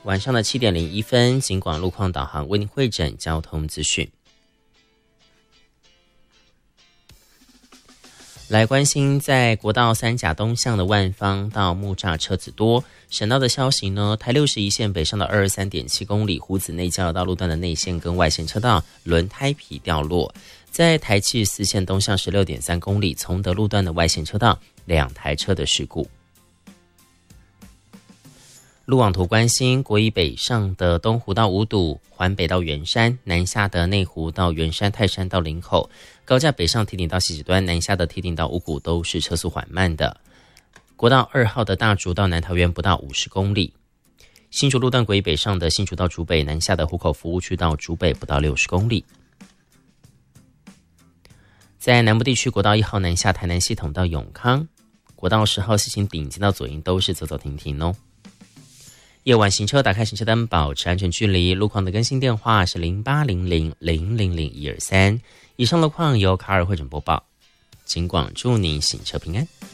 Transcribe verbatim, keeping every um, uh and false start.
晚上的七点零一分，警广路况导航为您汇整交通资讯。来关心在国道三甲东向的万方到木栅车子多，省道的消息呢，台六十一线北上的二十三点七公里湖子内交流道路段的内线跟外线车道轮胎皮掉落，在台七十四线东向十六点三公里崇德路段的外线车道两台车的事故。路网图关心国一北上的东湖到五堵，环北到圆山，南下的内湖到圆山泰山到林口，高架北上堤顶到汐止端，南下的堤顶到五股都是车速缓慢的。国道二号的大竹到南桃园不到五十公里，新竹路段国一北上的新竹到竹北，南下的湖口服务区到竹北不到六十公里。在南部地区，国道一号南下台南系统到永康，国道十号西行顶进到左营都是走走停停哦。夜晚行车打开行车灯，保持安全距离。路况的更新电话是零八零零零零零一二三。以上路况由卡尔会诊播报。警广祝您行车平安。